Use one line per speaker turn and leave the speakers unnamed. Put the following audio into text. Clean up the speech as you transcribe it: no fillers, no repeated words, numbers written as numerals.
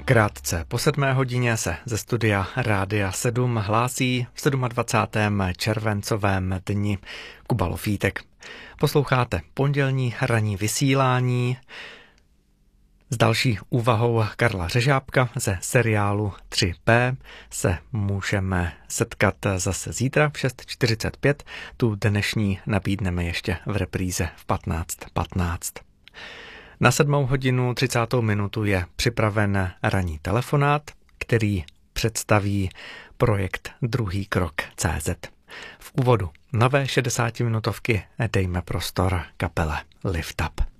Krátce po 7 hodině se ze studia Rádia 7 hlásí v 27. červencovém dni Kuba Lofítek. Posloucháte pondělní ranní vysílání s další úvahou Karla Řežábka ze seriálu 3P se můžeme setkat zase zítra v 6:45. Tu dnešní nabídneme ještě v repríze v 15:15. Na 7:30 je připraven ranní telefonát, který představí projekt Druhý krok CZ. V úvodu nové 60minutovky dejme prostor kapele Lift Up.